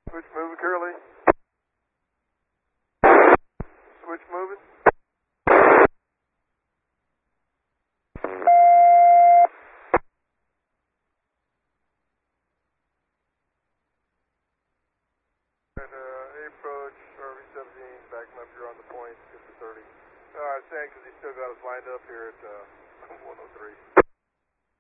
Switch moving, Curly. Switch moving. And approach, RV-17, back him up, you're on the point, get to 30. Alright, thanks, because he still got us lined up here at 103.